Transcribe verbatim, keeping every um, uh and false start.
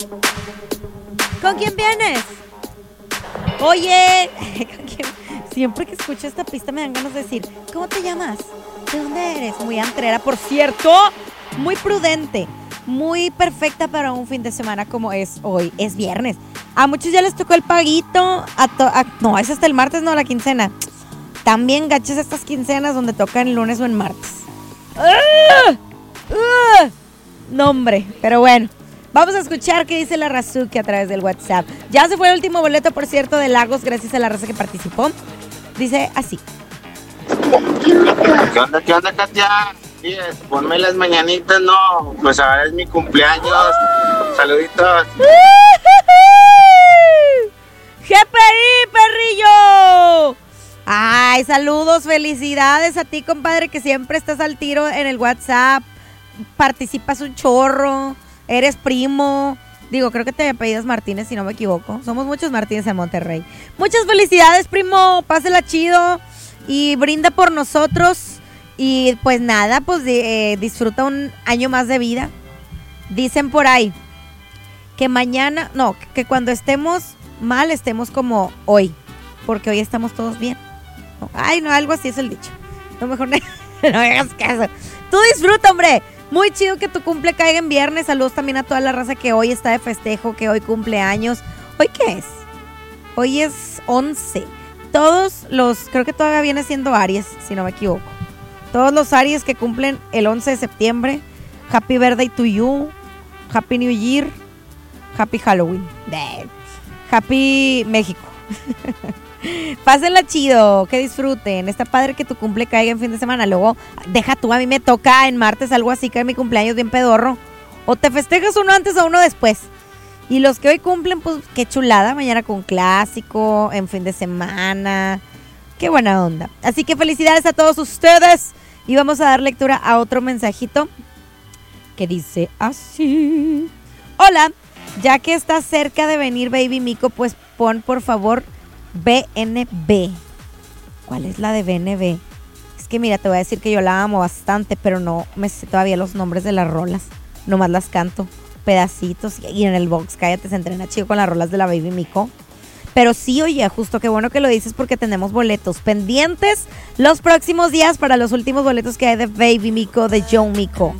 ¿Con quién vienes? Oye, ¿con quién? Siempre que escucho esta pista me dan ganas de decir, ¿cómo te llamas? ¿De dónde eres? Muy antrera, por cierto, muy prudente, muy perfecta para un fin de semana como es hoy, es viernes. A muchos ya les tocó el paguito, a to- a- no, es hasta el martes, no, la quincena. También gachas estas quincenas donde tocan el lunes o en martes. ¡Ah! ¡Ah! No, hombre, pero bueno. Vamos a escuchar qué dice la Razuki a través del WhatsApp. Ya se fue el último boleto, por cierto, de Lagos, gracias a la raza que participó. Dice así. ¿Qué onda, qué onda, Katia? Sí, es, ponme las mañanitas, no. Pues ahora es mi cumpleaños. Saluditos. G P I, perrillo. Ay, saludos, felicidades a ti, compadre, que siempre estás al tiro en el WhatsApp. Participas un chorro. Eres primo. Digo, creo que te apellidas Martínez, si no me equivoco. Somos muchos Martínez en Monterrey. Muchas felicidades, primo. Pásela chido. Y brinda por nosotros. Y pues nada, pues eh, disfruta un año más de vida. Dicen por ahí que mañana, no, que cuando estemos mal, estemos como hoy. Porque hoy estamos todos bien. No, ay, no, algo así es el dicho. No, mejor no, no hagas caso. Tú disfruta, hombre. Muy chido que tu cumple caiga en viernes. Saludos también a toda la raza que hoy está de festejo, que hoy cumple años. ¿Hoy qué es? Hoy es once. Todos los, creo que todavía viene siendo Aries, si no me equivoco. Todos los Aries que cumplen el once de septiembre. Happy birthday to you. Happy New Year. Happy Halloween. Happy México. Pásenla chido, que disfruten. Está padre que tu cumple caiga en fin de semana. Luego, deja tú, a mí me toca en martes algo así, que es mi cumpleaños bien pedorro. O te festejas uno antes o uno después. Y los que hoy cumplen, pues qué chulada. Mañana con clásico, en fin de semana. Qué buena onda. Así que felicidades a todos ustedes. Y vamos a dar lectura a otro mensajito que dice así. Hola, ya que estás cerca de venir Baby Mico, pues pon por favor B N B. ¿Cuál es la de B N B? Es que mira, te voy a decir que yo la amo bastante, pero no me sé todavía los nombres de las rolas. Nomás las canto pedacitos y en el box, cállate, se entrena chido con las rolas de la Baby Mico. Pero sí, oye, justo qué bueno que lo dices porque tenemos boletos pendientes los próximos días para los últimos boletos que hay de Baby Mico, de John Mico.